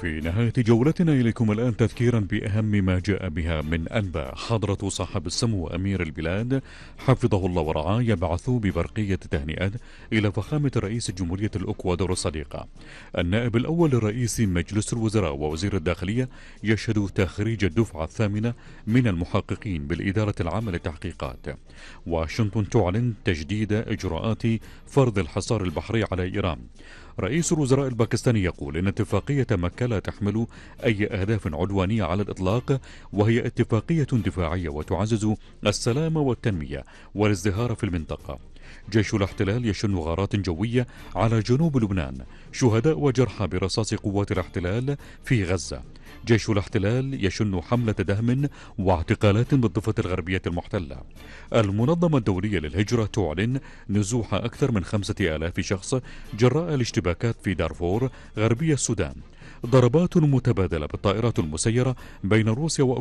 في نهاية جولتنا إليكم الآن تذكيرا بأهم ما جاء بها من أنباء. حضرة صاحب السمو أمير البلاد حفظه الله ورعاه يبعث ببرقية تهنئات إلى فخامة رئيس جمهورية الإكوادور الصديقة. النائب الأول لرئيس مجلس الوزراء ووزير الداخلية يشهد تخريج الدفعة الثامنة من المحققين بالإدارة العامة للتحقيقات. واشنطن تعلن تجديد إجراءات فرض الحصار البحري على إيران. رئيس الوزراء الباكستاني يقول إن اتفاقية مكة لا تحمل أي أهداف عدوانية على الإطلاق، وهي اتفاقية دفاعية وتعزز السلام والتنمية والازدهار في المنطقة. جيش الاحتلال يشن غارات جوية على جنوب لبنان، شهداء وجرحى برصاص قوات الاحتلال في غزة. جيش الاحتلال يشن حملة دهم واعتقالات بالضفة الغربية المحتلة. المنظمة الدولية للهجرة تعلن نزوح أكثر من 5000 شخص جراء الاشتباكات في دارفور غربي السودان. ضربات متبادلة بالطائرات المسيرة بين روسيا